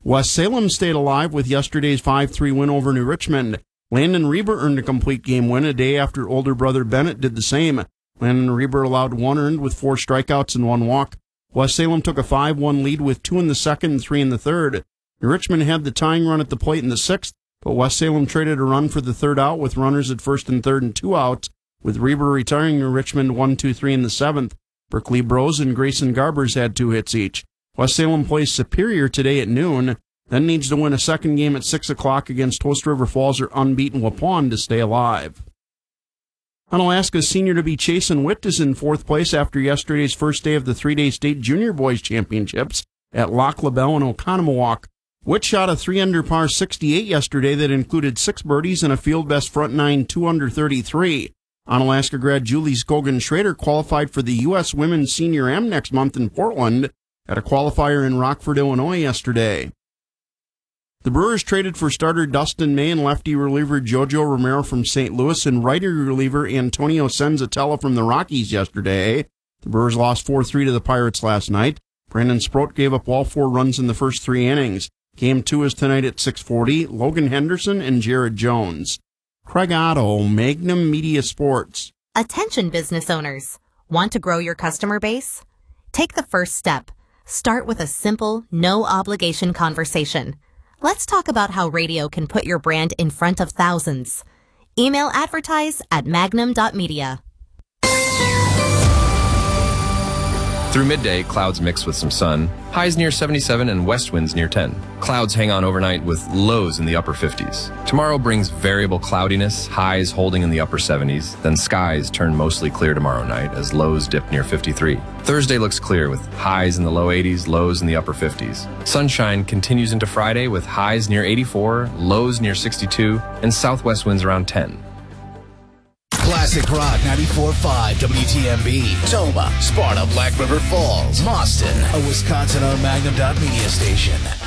West Salem stayed alive with yesterday's 5-3 win over New Richmond. Landon Reber earned a complete game win a day after older brother Bennett did the same. Landon Reber allowed 1 earned with 4 strikeouts and 1 walk. West Salem took a 5-1 lead with 2 in the second and 3 in the third. New Richmond had the tying run at the plate in the sixth, but West Salem traded a run for the third out with runners at first and third and 2 outs, with Reber retiring New Richmond 1-2-3 in the seventh. Berkeley Bros and Grayson Garbers had 2 hits each. West Salem plays Superior today at noon, then needs to win a second game at 6 o'clock against Host River Falls or unbeaten Waupun to stay alive. Onalaska's senior-to-be Chasen Witt is in 4th place after yesterday's first day of the 3-day state junior boys championships at Lac La Belle and Oconomowoc. Witt shot a 3-under par 68 yesterday that included 6 birdies and a field-best front 9 2-under 33. Onalaska grad Julie Skogan Schrader qualified for the U.S. Women's Senior Am next month in Portland at a qualifier in Rockford, Illinois yesterday. The Brewers traded for starter Dustin May and lefty reliever Jojo Romero from St. Louis and righty reliever Antonio Senzatella from the Rockies yesterday. The Brewers lost 4-3 to the Pirates last night. Brandon Sproat gave up all 4 runs in the first 3 innings. Game 2 is tonight at 6:40. Logan Henderson and Jared Jones. Craig Otto, Magnum Media Sports. Attention business owners. Want to grow your customer base? Take the first step. Start with a simple, no-obligation conversation. Let's talk about how radio can put your brand in front of thousands. Email advertise@magnum.media. Through midday, clouds mix with some sun. Highs near 77 and west winds near 10. Clouds hang on overnight with lows in the upper 50s. Tomorrow brings variable cloudiness, highs holding in the upper 70s. Then skies turn mostly clear tomorrow night as lows dip near 53. Thursday looks clear with highs in the low 80s, lows in the upper 50s. Sunshine continues into Friday with highs near 84, lows near 62, and southwest winds around 10. Classic Rock 94.5 WTMB, Toma, Sparta, Black River Falls, Boston, a Wisconsin-owned Magnum.media station.